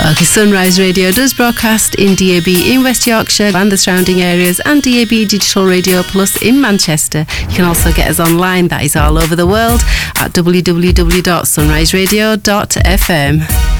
Okay, Sunrise Radio does broadcast in DAB in West Yorkshire and the surrounding areas, and DAB Digital Radio Plus in Manchester. You can also get us online, that is all over the world, at www.sunriseradio.fm.